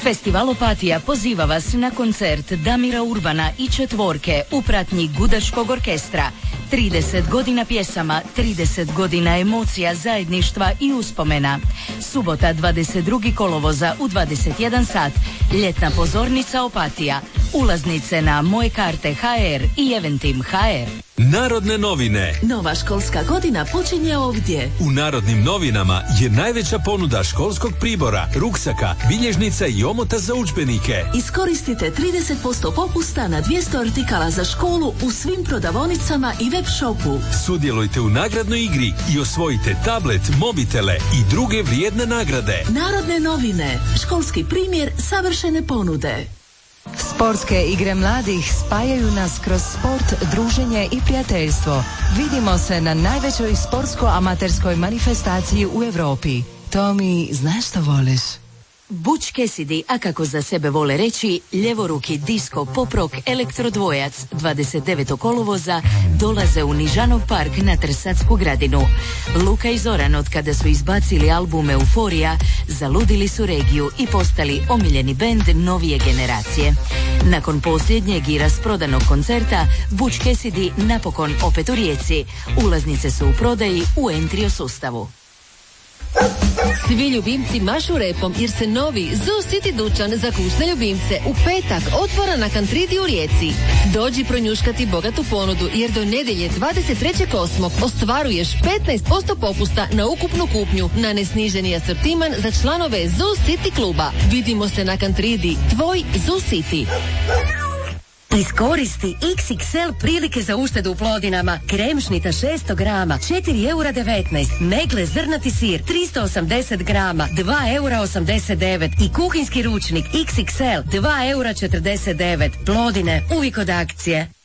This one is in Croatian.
Festival Opatija poziva vas na koncert Damira Urbana i Četvorke u pratnji Gudačkog orkestra. 30 godina pjesama, 30 godina emocija, zajedništva i uspomena. Subota 22. kolovoza u 21 sat. Ljetna pozornica Opatija. Ulaznice na Moje karte HR i Eventim HR. Narodne novine. Nova školska godina počinje ovdje. U Narodnim novinama je najveća ponuda školskog pribora, ruksaka, bilježnica i omota za udžbenike. Iskoristite 30% popusta na 200 artikala za školu u svim prodavaonicama i web shopu. Sudjelujte u nagradnoj igri i osvojite tablet, mobitele i druge vrijedne nagrade. Narodne novine. Školski primjer savršene ponude. Sportske igre mladih spajaju nas kroz sport, druženje i prijateljstvo. Vidimo se na najvećoj sportsko-amaterskoj manifestaciji u Europi. Tomi, znaš što voliš? Butch Cassidy, a kako za sebe vole reći, ljevoruki disco pop rock elektrodvojac 29. kolovoza dolaze u Nižanov park na Trsatsku gradinu. Luka i Zoran, od kada su izbacili album Euforija, zaludili su regiju i postali omiljeni bend novije generacije. Nakon posljednjeg i rasprodanog koncerta, Butch Cassidy napokon opet u Rijeci. Ulaznice su u prodaji u Entrio sustavu. Svi ljubimci mašu repom jer se novi Zoo City dućan za kućne ljubimce u petak otvara na Kantridi u Rijeci. Dođi pronjuškati bogatu ponudu jer do nedjelje 23.8. ostvaruješ 15% popusta na ukupnu kupnju na nesniženi asortiman za članove Zoo City kluba. Vidimo se na Kantridi, tvoj Zoo City. Iskoristi XXL prilike za uštedu u Plodinama. Kremšnita 600 grama, 4,19 €. Megle zrnati sir, 380 grama, 2,89 € I kuhinjski ručnik XXL, 2,49 €. Plodine, uvijek od akcije.